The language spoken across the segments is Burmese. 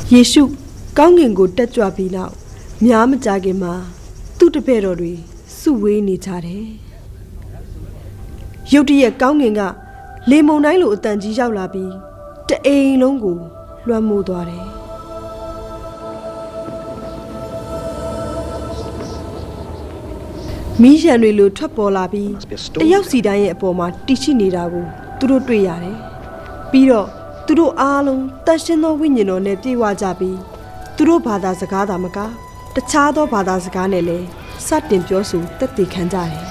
ယေရှုကောင်းကင်ကိုတက်ကြွပြီးနောက်များမကြခင်မှာသူ့တပည့်တော်တွေစုဝေးနေကြတယ်ရုတ်တရက်ကောင်းကင်ကလေမုန်တိုင်းလိုအတန်ကြီးရောက်လာပြီးတအိမ်လုံးကိုလွှမ်းမိုးသွားတယ်မီးရန်တွေလိုထွက်ပေါ်လာပြီးတယောက်စီတိုင်းရဲ့အပေါ်မှာတီရှိနေတာကိုသူတို့တွေ့ရတယ်ပြီးတော့သူတို့အားလုံးတန်ရှင်းသောဝိညာဉ်တော်နဲ့ပြည့်ဝကြပြီးသူတို့ဘာသာစကားသာမကတခြားသောဘာသာစကားနဲ့လည်းစတင်ပြောဆိုသက်သေခံကြတယ်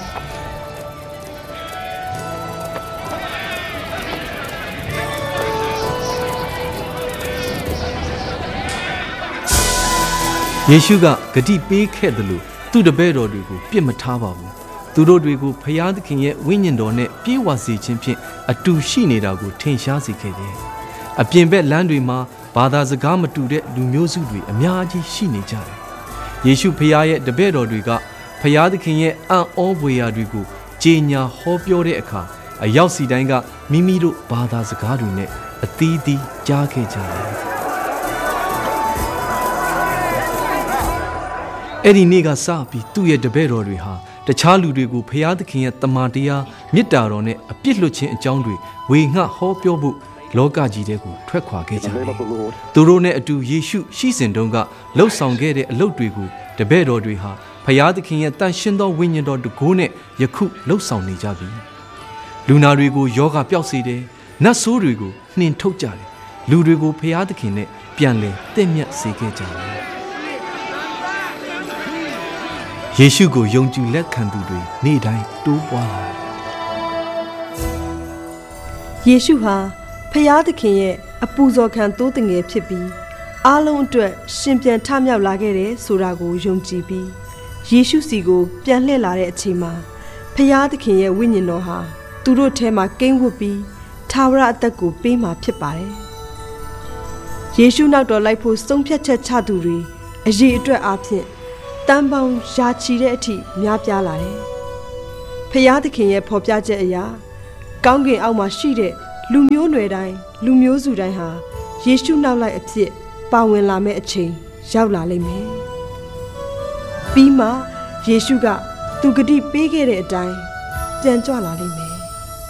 ယေရှုကဂတိပေးခဲ့တယ်လို့သူ့တပည့်တော်တွေကိုပြစ်မထားပါဘူးသူတို့တွေကိုဖျားသခင်ရဲ့ဝိညာဉ်တော်နဲ့ပြေဝစေခြင်းဖြင့်အတူရှိနေတာကိုထင်ရှားစေခဲ့တယ်အပြင်ဘက်လမ်းတွေမှာဘာသာစကားမတူတဲ့လူမျိုးစုတွေအများကြီးရှိနေကြတယ်ယေရှုဖျားရဲ့တပည့်တော်တွေကဖျားသခင်ရဲ့အံ့ဩဖွယ်ရာတွေကိုကြေညာဟောပြောတဲ့အခါအရောက်စီတိုင်းကမိမိတို့ဘာသာစကားတွေနဲ့အသီးသီးကြားခဲ့ကြတယ်အဲ့ဒီနေ့ကစပြီးသူ့ရဲ့တပည့်တော်တွေဟာတခြားလူတွေကိုဖျားသခင်ရဲ့တမန်တရားမေတ္တာတော်နဲ့အပြစ်လွတ်ခြင်းအကြောင်းတွေဝေငှဟောပြောဖို့လောကကြီးထဲကိုထွက်ခွာခဲ့ကြတယ်။သူတို့နဲ့အတူယေရှုရှိစဉ်တုန်းကလှုပ်ဆောင်ခဲ့တဲ့အလုပ်တွေကိုတပည့်တော်တွေဟာဖျားသခင်ရဲ့တန်ရှင်းသောဝိညာဉ်တော်တကိုးနဲ့ယခုလှုပ်ဆောင်နေကြပြီ။လူနာတွေကိုယောဂပျောက်စေတယ်။နတ်ဆိုးတွေကိုနှင်ထုတ်ကြတယ်။လူတွေကိုဖျားသခင်နဲ့ပြန်လည်တင့်မြတ်စေခဲ့ကြတယ်။ယေရှုကိုယုံကြည်လက်ခံသူတွေနေ့တိုင်းတိုးပွားလာယေရှုဟာဖျားသခင်ရဲ့အပူဇော်ခံသိုးတငယ်ဖြစ်ပြီးအားလုံးအတွက်ရှင်ပြန်ထမြောက်လာခဲ့တယ်ဆိုတာကိုယုံကြည်ပြီးယေရှုစီကိုပြန်လှည့်လာတဲ့အချိန်မှာဖျားသခင်ရဲ့ဝိညာဉ်တော်ဟာသူတို့ထဲမှာကိန်းဝတ်ပြီးထာဝရအသက်ကိုပေးမှာဖြစ်ပါတယ်ယေရှုနောက်တော်လိုက်ဖို့ဆုံးဖြတ်ချက်ချသူတွေအရေးအတွက်အားဖြင့်တန်ပေါင်းရာချီတဲ့အထိများပြားလာတယ်။ဖျားသခင်ရဲ့ဖော်ပြချက်အရာကောင်းကင်အောက်မှာရှိတဲ့လူမျိုးနွယ်တိုင်းလူမျိုးစုတိုင်းဟာယေရှုနောက်လိုက်အဖြစ်ပါဝင်လာမယ့်အချိန်ရောက်လာလိမ့်မယ်။ပြီးမှယေရှုကသူဂတိပေးခဲ့တဲ့အတိုင်းပြန်ကြွလာလိမ့်မယ်